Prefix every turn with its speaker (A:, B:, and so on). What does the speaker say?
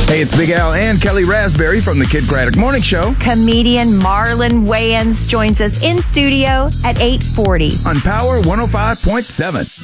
A: Hey, it's Big Al and Kelly Raspberry from the Kid Craddock Morning Show.
B: Comedian Marlon Wayans joins us in studio at 8:40.
A: On Power 105.7.